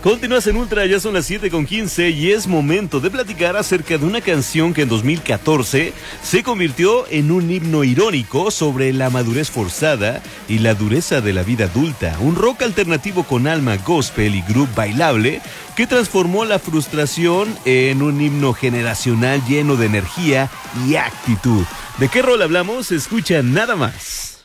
Continúas en Ultra, ya son las 7:15 y es momento de platicar acerca de una canción que en 2014 se convirtió en un himno irónico sobre la madurez forzada y la dureza de la vida adulta. Un rock alternativo con alma gospel y groove bailable que transformó la frustración en un himno generacional lleno de energía y actitud. ¿De qué rol hablamos? Escucha nada más.